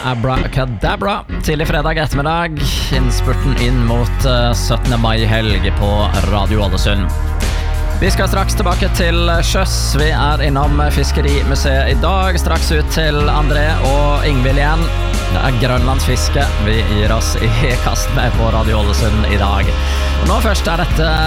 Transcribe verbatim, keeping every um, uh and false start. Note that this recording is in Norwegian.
Abracadabra. Tidlig fredag ettermiddag, innspurten inn mot syttende mai-helg på Radio Ålesund. Vi skal straks tilbake til sjøs. Vi er innom Fiskerimuseet i dag. Straks ut til André og Ingvild igjen. Det er grønlandsfiske vi gir oss i kast med på Radio Ålesund i dag. Og nå først er dette